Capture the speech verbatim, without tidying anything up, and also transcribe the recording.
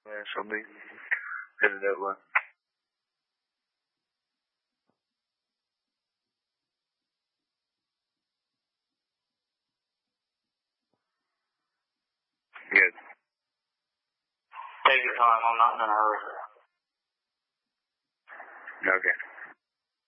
Yeah, something. Headed that way. Good. Take your time. I'm not in a hurry. Okay.